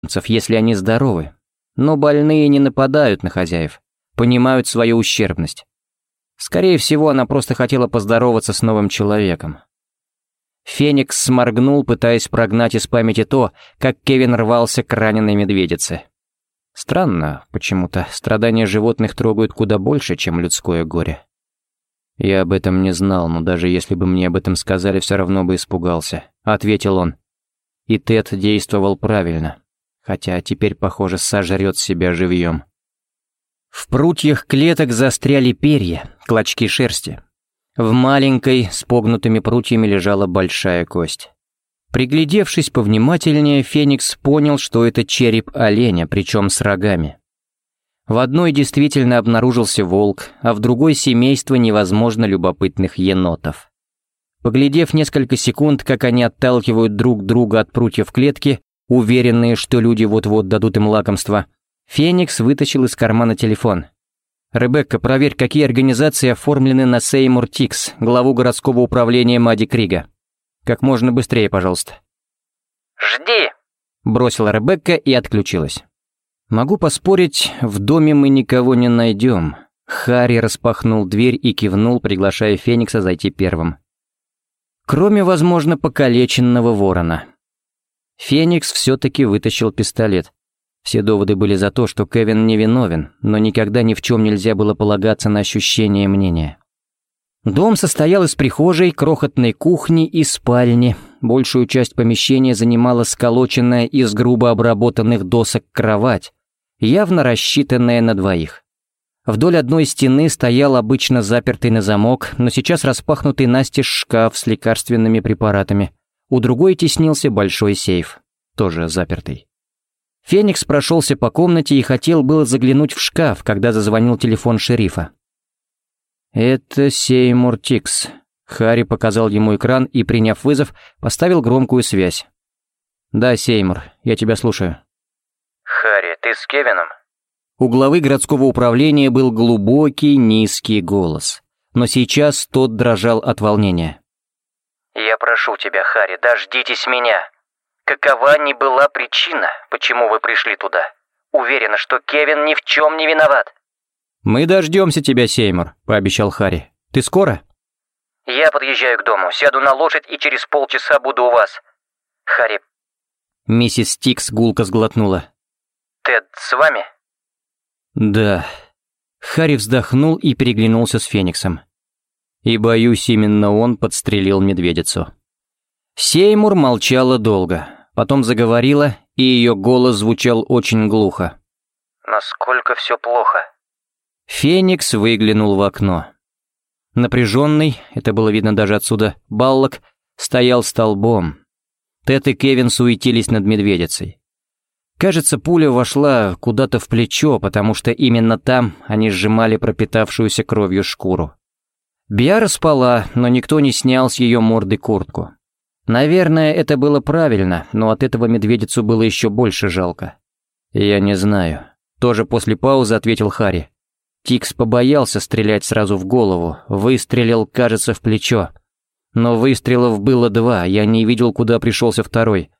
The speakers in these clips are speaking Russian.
если они здоровы. Но больные не нападают на хозяев, понимают свою ущербность. Скорее всего, она просто хотела поздороваться с новым человеком. Феникс сморгнул, пытаясь прогнать из памяти то, как Кевин рвался к раненой медведице. Странно, почему-то страдания животных трогают куда больше, чем людское горе. «Я об этом не знал, но даже если бы мне об этом сказали, все равно бы испугался», — ответил он. И Тед действовал правильно, хотя теперь, похоже, сожрет себя живьем. В прутьях клеток застряли перья, клочки шерсти. В маленькой, с погнутыми прутьями лежала большая кость. Приглядевшись повнимательнее, Феникс понял, что это череп оленя, причем с рогами. В одной действительно обнаружился волк, а в другой семейство невозможно любопытных енотов. Поглядев несколько секунд, как они отталкивают друг друга от прутьев клетки, уверенные, что люди вот-вот дадут им лакомство, Феникс вытащил из кармана телефон. «Ребекка, проверь, какие организации оформлены на Сеймур Тикс, главу городского управления Мадди Крига. Как можно быстрее, пожалуйста». «Жди», — бросила Ребекка и отключилась. «Могу поспорить, в доме мы никого не найдем». Харри распахнул дверь и кивнул, приглашая Феникса зайти первым. Кроме, возможно, покалеченного ворона. Феникс все-таки вытащил пистолет. Все доводы были за то, что Кевин невиновен, но никогда ни в чем нельзя было полагаться на ощущение мнения. Дом состоял из прихожей, крохотной кухни и спальни. Большую часть помещения занимала сколоченная из грубо обработанных досок кровать, явно рассчитанная на двоих. Вдоль одной стены стоял обычно запертый на замок, но сейчас распахнутый настежь шкаф с лекарственными препаратами. У другой теснился большой сейф, тоже запертый. Феникс прошелся по комнате и хотел было заглянуть в шкаф, когда зазвонил телефон шерифа. «Это Сеймур Тикс». Харри показал ему экран и, приняв вызов, поставил громкую связь. «Да, Сеймур, я тебя слушаю». «Харри, ты с Кевином?» У главы городского управления был глубокий, низкий голос, но сейчас тот дрожал от волнения. «Я прошу тебя, Харри, дождитесь меня. Какова ни была причина, почему вы пришли туда, уверена, что Кевин ни в чем не виноват». «Мы дождемся тебя, Сеймур», — пообещал Харри. «Ты скоро?» «Я подъезжаю к дому, сяду на лошадь и через полчаса буду у вас. Харри...» Миссис Тикс гулко сглотнула. «Тед с вами?» «Да». Харри вздохнул и переглянулся с Фениксом. И, боюсь, именно он подстрелил медведицу. Сеймур молчала долго, потом заговорила, и ее голос звучал очень глухо. «Насколько все плохо?» Феникс выглянул в окно. Напряженный, это было видно даже отсюда, Баллок стоял столбом. Тед и Кевин суетились над медведицей. Кажется, пуля вошла куда-то в плечо, потому что именно там они сжимали пропитавшуюся кровью шкуру. Биара спала, но никто не снял с ее морды куртку. Наверное, это было правильно, но от этого медведицу было еще больше жалко. «Я не знаю», — тоже после паузы ответил Харри. Тикс побоялся стрелять сразу в голову, выстрелил, кажется, в плечо. Но выстрелов было 2, я не видел, куда пришелся второй.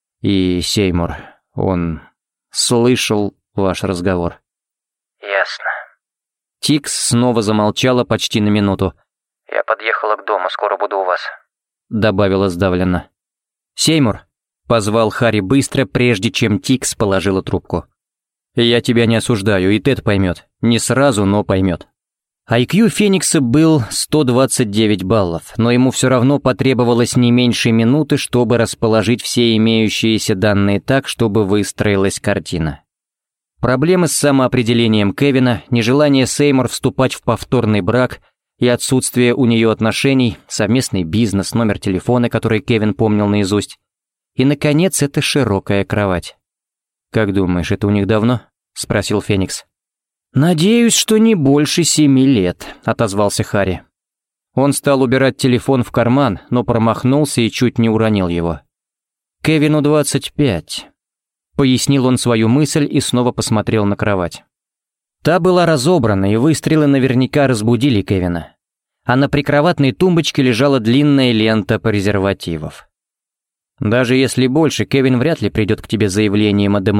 И Сеймур, он слышал ваш разговор». «Ясно». Тикс снова замолчала почти на минуту. «Я подъехала к дому, скоро буду у вас», — добавила сдавленно. «Сеймур», — позвал Харри быстро, прежде чем Тикс положила трубку. «Я тебя не осуждаю, и Тед поймет. Не сразу, но поймет». IQ Феникса был 129 баллов, но ему все равно потребовалось не меньше минуты, чтобы расположить все имеющиеся данные так, чтобы выстроилась картина. Проблемы с самоопределением Кевина, нежелание Сеймур вступать в повторный брак и отсутствие у нее отношений, совместный бизнес, номер телефона, который Кевин помнил наизусть. И, наконец, это широкая кровать. «Как думаешь, это у них давно?» — спросил Феникс. «Надеюсь, что не больше 7 лет», — отозвался Харри. Он стал убирать телефон в карман, но промахнулся и чуть не уронил его. «Кевину 25», — пояснил он свою мысль и снова посмотрел на кровать. Та была разобрана, и выстрелы наверняка разбудили Кевина. А на прикроватной тумбочке лежала длинная лента презервативов. Даже если больше, Кевин вряд ли придет к тебе с заявлением о